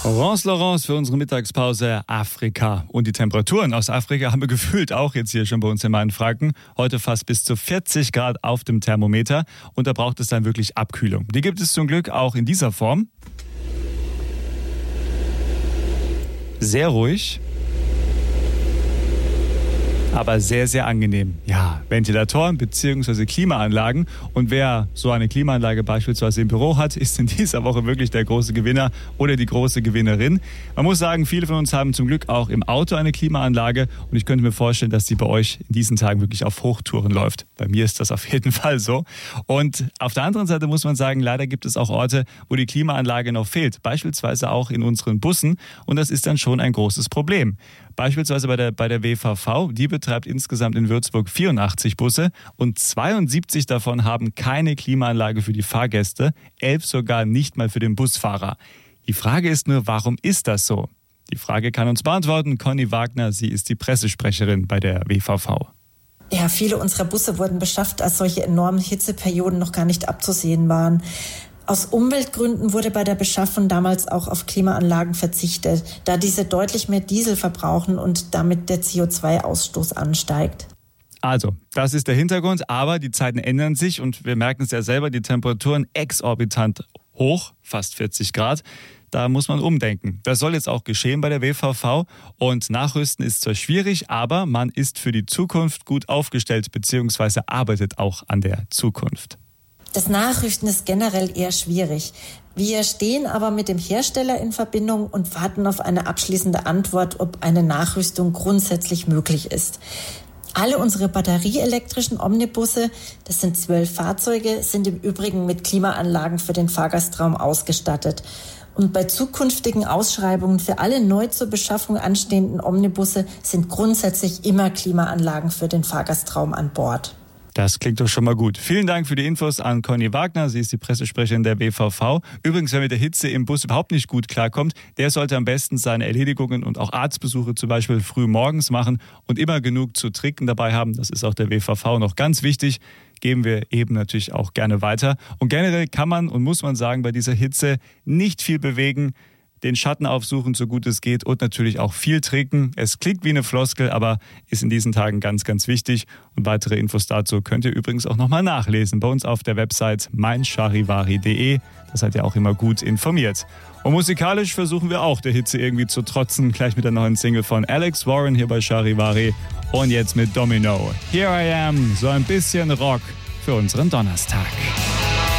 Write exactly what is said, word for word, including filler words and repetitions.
Laurence Laurence für unsere Mittagspause Afrika. Und die Temperaturen aus Afrika haben wir gefühlt auch jetzt hier schon bei uns in Mainfranken. Heute fast bis zu vierzig Grad auf dem Thermometer. Und da braucht es dann wirklich Abkühlung. Die gibt es zum Glück auch in dieser Form. Sehr ruhig, aber sehr, sehr angenehm. Ja, Ventilatoren bzw. Klimaanlagen. Und wer so eine Klimaanlage beispielsweise im Büro hat, ist in dieser Woche wirklich der große Gewinner oder die große Gewinnerin. Man muss sagen, viele von uns haben zum Glück auch im Auto eine Klimaanlage. Und ich könnte mir vorstellen, dass die bei euch in diesen Tagen wirklich auf Hochtouren läuft. Bei mir ist das auf jeden Fall so. Und auf der anderen Seite muss man sagen, leider gibt es auch Orte, wo die Klimaanlage noch fehlt. Beispielsweise auch in unseren Bussen. Und das ist dann schon ein großes Problem. Beispielsweise bei der, bei der W V V, die betreibt insgesamt in Würzburg vierundachtzig Busse und zweiundsiebzig davon haben keine Klimaanlage für die Fahrgäste, elf sogar nicht mal für den Busfahrer. Die Frage ist nur, warum ist das so? Die Frage kann uns beantworten Conny Wagner, sie ist die Pressesprecherin bei der W V V. Ja, viele unserer Busse wurden beschafft, als solche enormen Hitzeperioden noch gar nicht abzusehen waren. Aus Umweltgründen wurde bei der Beschaffung damals auch auf Klimaanlagen verzichtet, da diese deutlich mehr Diesel verbrauchen und damit der C O zwei Ausstoß ansteigt. Also, das ist der Hintergrund, aber die Zeiten ändern sich und wir merken es ja selber, die Temperaturen exorbitant hoch, fast vierzig Grad. Da muss man umdenken. Das soll jetzt auch geschehen bei der W V V und Nachrüsten ist zwar schwierig, aber man ist für die Zukunft gut aufgestellt bzw. arbeitet auch an der Zukunft. Das Nachrüsten ist generell eher schwierig. Wir stehen aber mit dem Hersteller in Verbindung und warten auf eine abschließende Antwort, ob eine Nachrüstung grundsätzlich möglich ist. Alle unsere batterieelektrischen Omnibusse, das sind zwölf Fahrzeuge, sind im Übrigen mit Klimaanlagen für den Fahrgastraum ausgestattet. Und bei zukünftigen Ausschreibungen für alle neu zur Beschaffung anstehenden Omnibusse sind grundsätzlich immer Klimaanlagen für den Fahrgastraum an Bord. Das klingt doch schon mal gut. Vielen Dank für die Infos an Conny Wagner. Sie ist die Pressesprecherin der W V V. Übrigens, wer mit der Hitze im Bus überhaupt nicht gut klarkommt, der sollte am besten seine Erledigungen und auch Arztbesuche zum Beispiel früh morgens machen und immer genug zu trinken dabei haben. Das ist auch der W V V noch ganz wichtig. Geben wir eben natürlich auch gerne weiter. Und generell kann man und muss man sagen, bei dieser Hitze nicht viel bewegen. Den Schatten aufsuchen, so gut es geht und natürlich auch viel trinken. Es klingt wie eine Floskel, aber ist in diesen Tagen ganz, ganz wichtig. Und weitere Infos dazu könnt ihr übrigens auch nochmal nachlesen bei uns auf der Website mein charivari punkt de. Da seid ihr auch immer gut informiert. Und musikalisch versuchen wir auch der Hitze irgendwie zu trotzen. Gleich mit der neuen Single von Alex Warren hier bei Charivari. Und jetzt mit Domino. Here I Am, so ein bisschen Rock für unseren Donnerstag.